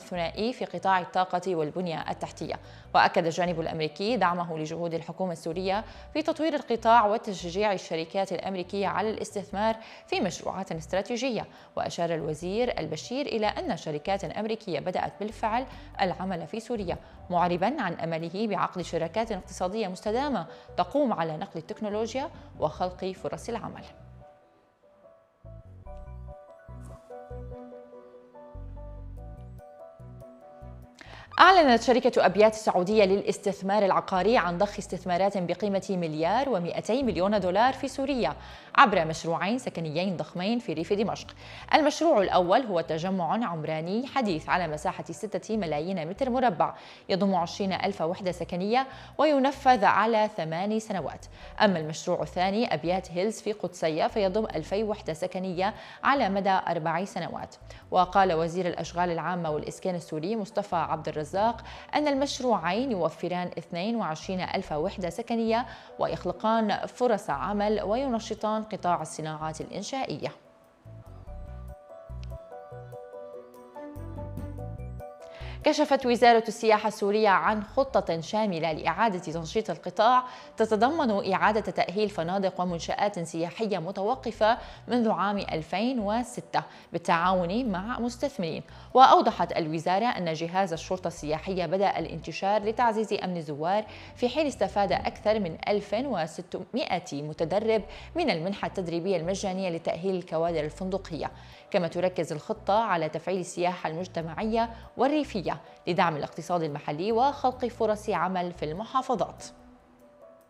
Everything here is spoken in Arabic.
الثنائي في قطاع الطاقة والبنية التحتية. وأكد الجانب الأمريكي دعمه لجهود الحكومة السورية في تطوير القطاع وتشجيع الشركات الأمريكية على الاستثمار في مشروعات استراتيجية. وأشار الوزير البشير إلى أن شركات أمريكية بدأت بالفعل العمل في سوريا، معربا عن أمله بعقد شراكات اقتصادية مستدامة تقوم على نقل التكنولوجيا وخلق فرص العمل. أعلنت شركة أبيات السعودية للاستثمار العقاري عن ضخ استثمارات بقيمة $1.2 مليار في سوريا عبر مشروعين سكنيين ضخمين في ريف دمشق. المشروع الأول هو تجمع عمراني حديث على مساحة 6 ملايين متر مربع يضم 20,000 وحدة سكنية وينفذ على 8 سنوات. أما المشروع الثاني أبيات هيلز في قدسية فيضم 2000 وحدة سكنية على مدى 4 سنوات. وقال وزير الأشغال العامة والإسكان السوري مصطفى عبد الرزاق أن المشروعين يوفران 22,000 وحدة سكنية ويخلقان فرص عمل وينشطان قطاع الصناعات الإنشائية. كشفت وزارة السياحة السورية عن خطة شاملة لإعادة تنشيط القطاع تتضمن إعادة تأهيل فنادق ومنشآت سياحية متوقفة منذ عام 2006 بالتعاون مع مستثمرين. وأوضحت الوزارة أن جهاز الشرطة السياحية بدأ الانتشار لتعزيز أمن الزوار، في حين استفاد أكثر من 1600 متدرب من المنحة التدريبية المجانية لتأهيل الكوادر الفندقية. كما تركز الخطة على تفعيل السياحة المجتمعية والريفية لدعم الاقتصاد المحلي وخلق فرص عمل في المحافظات.